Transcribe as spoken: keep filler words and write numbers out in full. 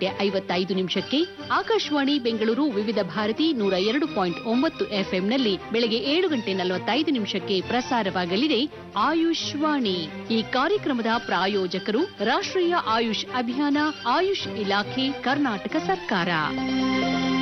ಗಂಟೆ ಐವತ್ತೈದು ನಿಮಿಷಕ್ಕೆ ಆಕಾಶವಾಣಿ ಬೆಂಗಳೂರು ವಿವಿಧ ಭಾರತಿ ನೂರ ಎರಡು ಪಾಯಿಂಟ್ ಒಂಬತ್ತು ಎಫ್ಎಂನಲ್ಲಿ ಬೆಳಗ್ಗೆ ಏಳು ಗಂಟೆ ನಲವತ್ತೈದು ನಿಮಿಷಕ್ಕೆ ಪ್ರಸಾರವಾಗಲಿದೆ ಆಯುಷ್ ವಾಣಿ. ಈ ಕಾರ್ಯಕ್ರಮದ ಪ್ರಾಯೋಜಕರು ರಾಷ್ಟ್ರೀಯ ಆಯುಷ್ ಅಭಿಯಾನ, ಆಯುಷ್ ಇಲಾಖೆ, ಕರ್ನಾಟಕ ಸರ್ಕಾರ.